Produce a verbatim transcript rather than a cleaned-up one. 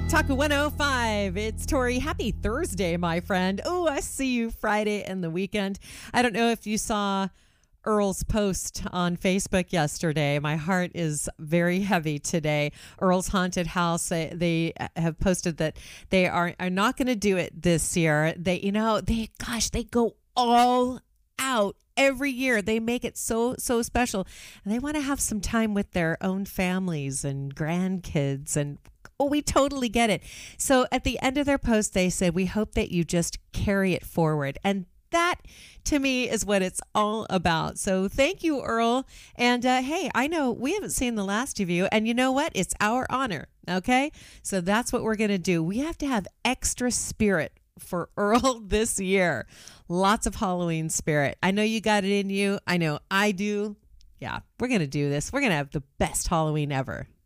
Talk one oh five. It's Tori. Happy Thursday, my friend. Oh, I see you Friday and the weekend. I don't know if you saw Earl's post on Facebook yesterday. My heart is very heavy today. Earl's Haunted House, they, they have posted that they are, are not going to do it this year. They, you know, they, gosh, they go all out every year. They make it so, so special. And they want to have some time with their own families and grandkids, and oh, we totally get it. So at the end of their post, they said, we hope that you just carry it forward. And that, to me, is what it's all about. So thank you, Earl. And uh, hey, I know we haven't seen the last of you. And you know what? It's our honor. Okay? So that's what we're going to do. We have to have extra spirit for Earl this year. Lots of Halloween spirit. I know you got it in you. I know I do. Yeah, we're going to do this. We're going to have the best Halloween ever.